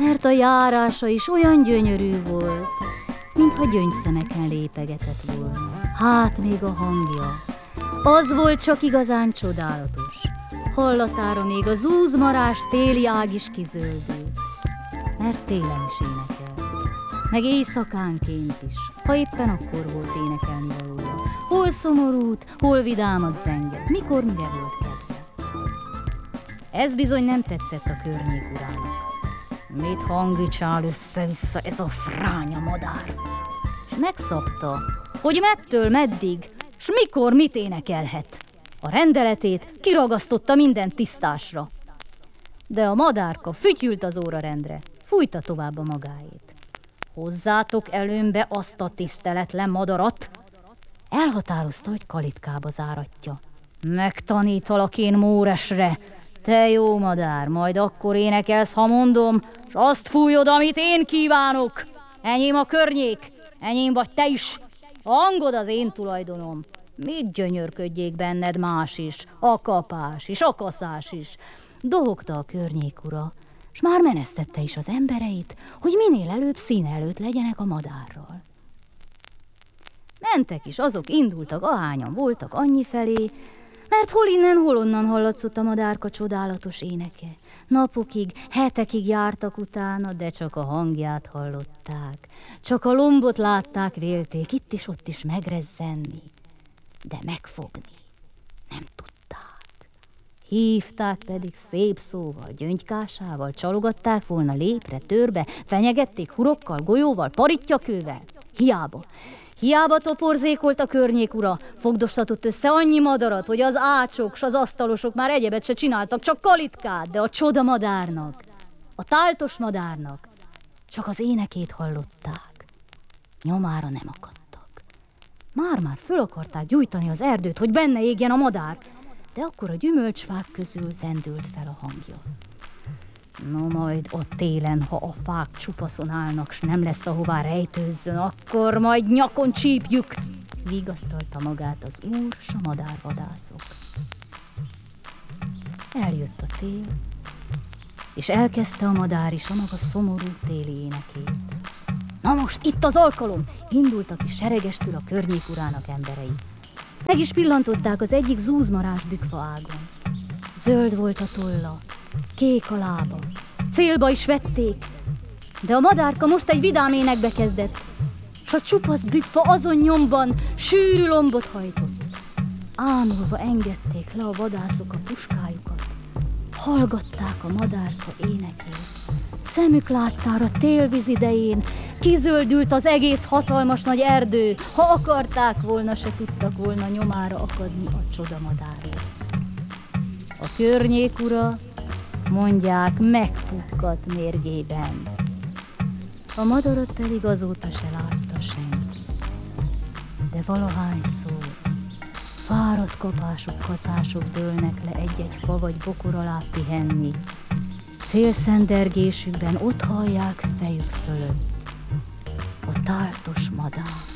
mert a járása is olyan gyönyörű volt, mintha gyöngyszemeken lépegetett volna. Hát még a hangja, az volt csak igazán csodálatos. Hallatára még a zúzmarás téli ág is kizöldült, mert télen is énekel, meg éjszakánként is, ha éppen akkor volt énekelni valója. Hol szomorút, hol vidámat zenget, mikor mire volt kedve. Ez bizony nem tetszett a környék urának. Mit hangicsál össze-vissza ez a fránya madár? És megszabta, hogy mettől meddig, s mikor mit énekelhet. A rendeletét kiragasztotta minden tisztásra. De a madárka fütyült az órarendre, fújta tovább a magáét. Hozzátok előmbe azt a tiszteletlen madarat! Elhatározta, hogy kalitkába záratja. Megtanítalak én Móresre, te jó madár, majd akkor énekelsz, ha mondom, s azt fújod, amit én kívánok. Enyém a környék, enyém vagy te is. A hangod az én tulajdonom. Mit gyönyörködjék benned más is, a kapás is, a kaszás is. Dohogta a környék ura, s már menesztette is az embereit, hogy minél előbb színe előtt legyenek a madárral. Mentek is, azok indultak, ahányan voltak annyi felé, mert hol innen, hol onnan hallatszott a madárka csodálatos éneke. Napokig, hetekig jártak utána, de csak a hangját hallották. Csak a lombot látták, vélték, itt is, ott is megrezzenni, de megfogni nem tudták. Hívták pedig szép szóval, gyöngykásával, csalogatták volna lépre, törbe, fenyegették hurokkal, golyóval, parittyakővel. Hiába toporzékolt a környék ura, fogdostatott össze annyi madarat, hogy az ácsok s az asztalosok már egyebet se csináltak, csak kalitkát, de a csoda madárnak, a táltos madárnak csak az énekét hallották. Nyomára nem akadtak. Már föl akarták gyújtani az erdőt, hogy benne égjen a madár, de akkor a gyümölcsfák közül zendült fel a hangja. No majd ott télen, ha a fák csupaszon állnak, s nem lesz ahová rejtőzzön, akkor majd nyakon csípjük, vigasztalta magát az úr s a madárvadászok. Eljött a tél, és elkezdte a madár is a maga szomorú téli énekét. Na most itt az alkalom! Indultak is seregestül a környék urának emberei. Meg is pillantották az egyik zúzmarás bükfa ágon. Zöld volt a tolla, kék a lába, célba is vették, de a madárka most egy vidám énekbe kezdett, s a csupasz bükfa azon nyomban sűrű lombot hajtott. Ámulva engedték le a vadászok a puskájukat, hallgatták a madárka énekét. Szemük láttára télvíz idején kizöldült az egész hatalmas nagy erdő, ha akarták volna, se tudtak volna nyomára akadni a csodamadárra. A környék ura, mondják, megpukkadt mérgében. A madarat pedig azóta se látta senki. De valahányszor fáradt kapások, kaszások dőlnek le egy-egy fa vagy bokor alá pihenni, félszendergésükben ott hallják fejük fölött a táltos madár.